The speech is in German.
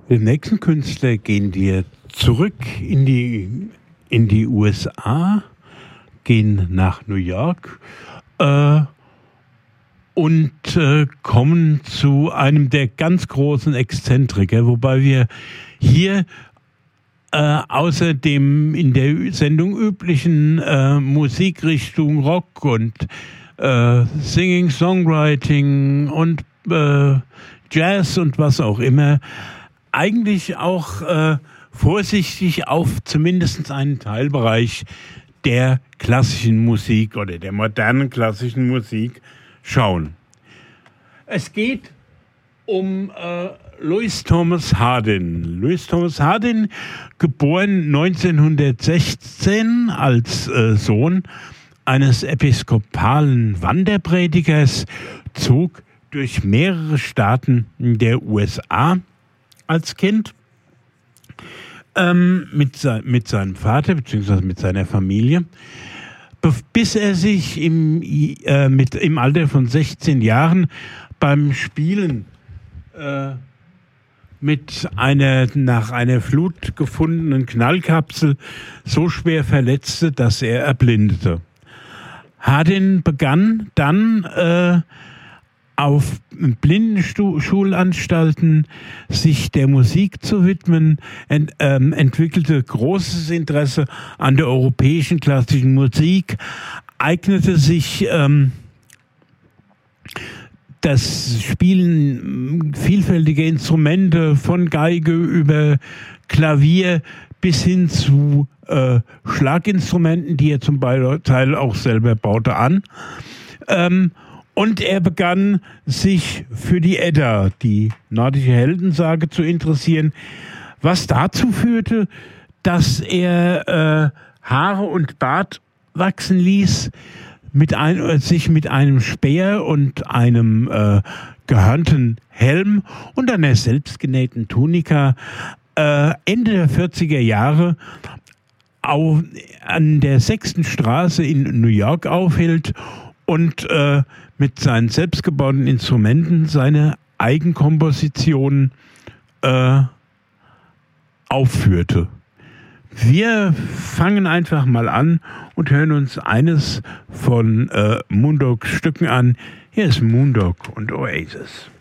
Den nächsten Künstler gehen wir zurück in die USA, gehen nach New York und kommen zu einem der ganz großen Exzentriker, wobei wir hier außer dem in der Sendung üblichen Musikrichtung Rock und Singing, Songwriting und Jazz und was auch immer, eigentlich auch vorsichtig auf zumindest einen Teilbereich der klassischen Musik oder der modernen klassischen Musik schauen. Es geht um Louis Thomas Hardin. Louis Thomas Hardin, geboren 1916 als Sohn eines episkopalen Wanderpredigers, zog durch mehrere Staaten der USA als Kind mit seinem Vater bzw. mit seiner Familie, bis er sich im Alter von 16 Jahren beim Spielen mit einer nach einer Flut gefundenen Knallkapsel so schwer verletzte, dass er erblindete. Hardin begann dann auf Blindensschulanstalten sich der Musik zu widmen, entwickelte großes Interesse an der europäischen klassischen Musik, eignete sich das Spielen vielfältiger Instrumente von Geige über Klavier bis hin zu Schlaginstrumenten, die er zum Teil auch selber baute, an. Und er begann sich für die Edda, die nordische Heldensage, zu interessieren, was dazu führte, dass er Haare und Bart wachsen ließ, sich mit einem Speer und einem gehörnten Helm und einer selbstgenähten Tunika Ende der 40er Jahre an der 6. Straße in New York aufhielt und mit seinen selbstgebauten Instrumenten seine Eigenkompositionen aufführte. Wir fangen einfach mal an und hören uns eines von Moondog's Stücken an. Hier ist Moondog und Oasis.